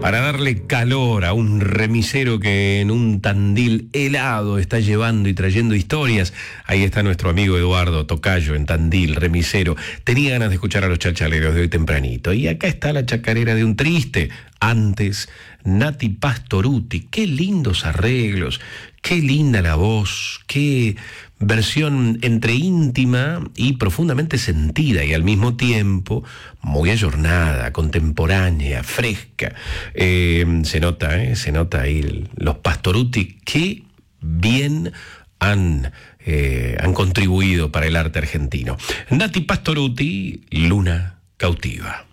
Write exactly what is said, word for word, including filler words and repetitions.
para darle calor a un remisero que en un Tandil helado está llevando y trayendo historias. Ahí está nuestro amigo Eduardo Tocayo en Tandil, remisero. Tenía ganas de escuchar a los chachaleros de hoy tempranito. Y acá está la chacarera de un triste. Antes, Nati Pastorutti. Qué lindos arreglos, qué linda la voz, qué versión entre íntima y profundamente sentida y al mismo tiempo muy ayornada, contemporánea, fresca. Eh, se nota, eh, se nota ahí los Pastorutti, qué bien han, eh, han contribuido para el arte argentino. Nati Pastorutti, Luna Cautiva.